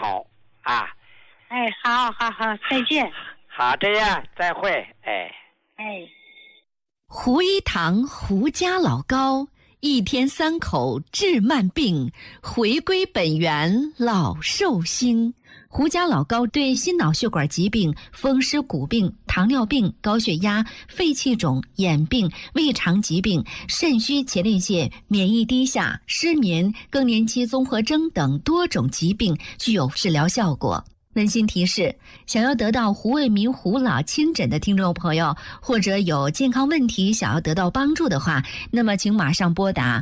好啊。 哎，好，再见。 好的呀，再会。哎。 胡一堂胡家老高，一天3口治慢病，回归本源老寿星。胡家老高对心脑血管疾病、风湿骨病、糖尿病、高血压、肺气肿、眼病、胃肠疾病、肾虚前列腺、免疫低下、失眠、更年期综合征等多种疾病具有治疗效果。温馨提示：想要得到胡卫民胡老亲诊的听众朋友，或者有健康问题想要得到帮助的话，那么请马上拨打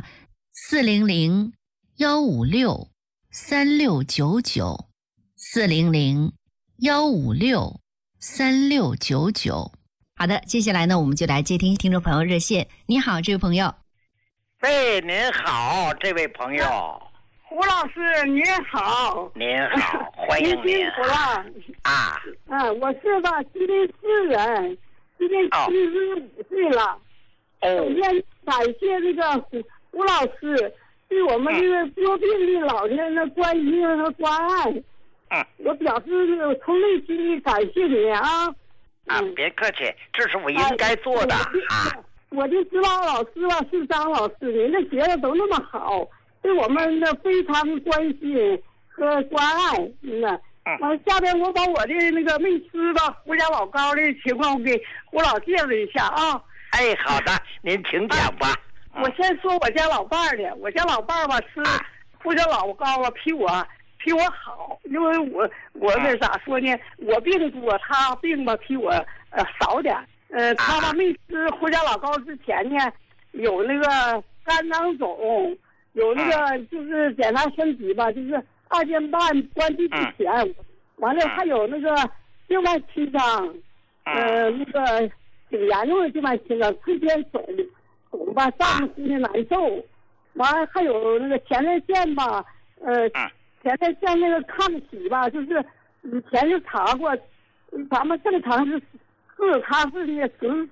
400-156-3699，400-156-3699。好的，接下来呢，我们就来接听听众朋友热线。你好，这位朋友。 喂，您好，这位朋友。 胡老师您好。 您好，欢迎您。 辛苦了啊。 我是吉林市人，今年75岁了。首先感谢这个胡老师对我们这个多病的老人的关心和关爱。我表示从内心的感谢你啊。 别客气，这是我应该做的我就知道老师了，是张老师，您的学的都那么好，对我们的非常关心和关爱。下边我把我的那个没吃的胡家老高的情况给胡老介绍一下啊。 好的，您请讲吧。 我先说我家老伴儿的，我家老伴儿吧吃胡家老高啊，比我好，因为我这咋说呢？我病多，他病吧比我少点。他吧没吃胡家老高之前呢，有那个肝囊肿，有那个就是检查身体吧，就是2件半关闭之前，完了还有那个静脉曲张，那个挺严重的静脉曲张，推天肿吧，上面心里难受，完了还有那个前列腺吧，前列腺那个抗体吧，就是以前就查过，咱们正常是4，他是呢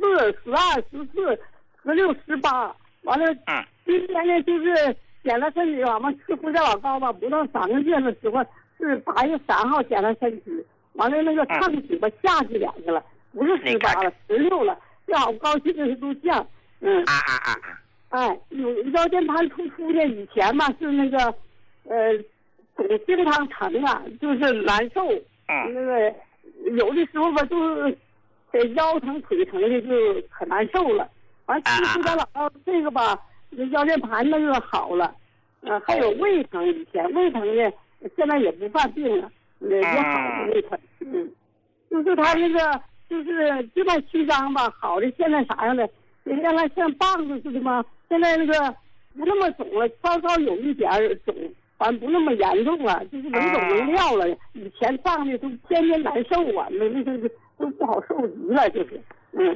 14、12、14、16、18，完了今天呢就是检查身体，我们吃胡家老高吧，不到3个月的时候是8月3号检查身体，完了那个抗体吧下去2个了，不是18了，16了，这好高兴的都降。有腰间盘突出呢，以前吧是那个总经常疼啊，就是难受，那个有的时候吧就是腰疼腿疼的就可难受了。完吃胡家老高这个吧，腰间盘那个好了，还有胃疼，以前胃疼呢，现在也不犯病了，也好了胃疼。就是他那个就是静脉曲张吧，好的现在啥样的？原来像棒子似的嘛，现在那个不那么肿了，稍稍有一点肿，反不那么严重了，就是能走能尿了。以前胀的都天天难受啊，那个都不好受极了，就是。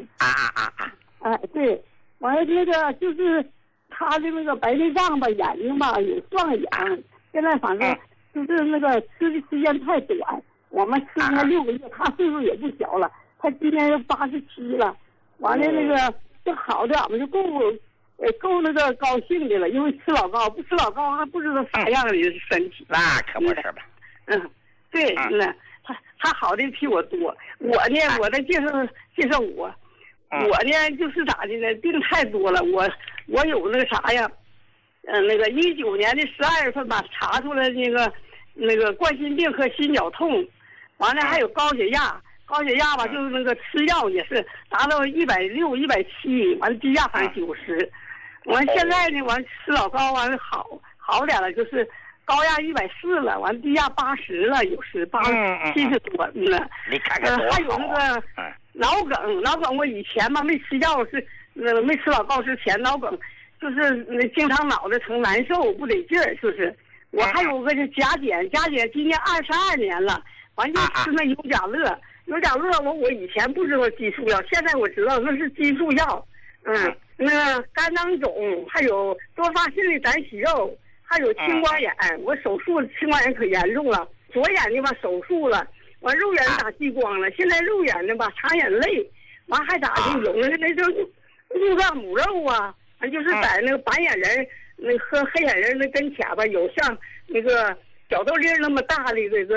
对，完了那个就是他的那个白内障吧，眼睛吧有双眼，现在反正就是那个吃的时间太短，我们吃了6个月，他岁数也不小了，他今年87了，完了那个就好的，我们就够那个高兴的了，因为吃老高，不吃老高还不知道啥样的身体。 那可不是吧？ 对，他好的比我多。我呢，我再介绍我呢就是咋的呢？病太多了，我有那个啥呀，那个19年的12月份吧，查出来那个冠心病和心绞痛，完了还有高血压。高血压吧，就是那个吃药也是达到160、170，完了低压反正90，完现在呢，完吃老高完了好点了，就是高压140了，完低压80了，有时70多了。 你看看多好。 还有那个脑梗我以前嘛没吃药是没吃老高之前脑梗就是经常脑袋疼难受不得劲儿，就是我还有个甲减今年22年了，完就吃那尤甲乐。我以前不知道激素药，现在我知道那是激素药。那个肝囊肿，还有多发性的胆息肉，还有青光眼。我手术青光眼可严重了，左眼睛吧手术了，完肉眼打激光了，现在肉眼呢吧擦眼泪，完还咋的有那种入脏母肉啊，就是在那个白眼人和黑眼人的跟前吧，有像那个小豆粒那么大的这个